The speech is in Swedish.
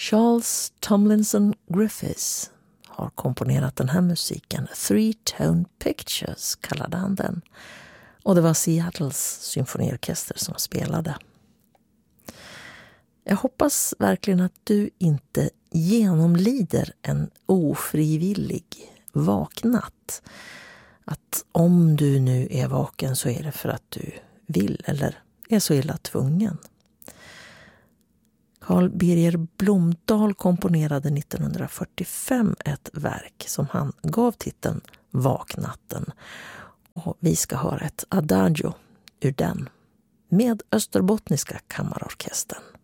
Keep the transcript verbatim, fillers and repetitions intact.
Charles Tomlinson Griffiths har komponerat den här musiken. Three Tone Pictures kallade han den. Och det var Seattles symfoniorkester som spelade. Jag hoppas verkligen att du inte genomlider en ofrivillig vaknatt. Att om du nu är vaken så är det för att du vill eller är så illa tvungen. Carl Birger Blomdahl komponerade nittonhundrafyrtiofem ett verk som han gav titeln Vaknatten. Och vi ska höra ett adagio ur den med Österbottniska kammarorkestern.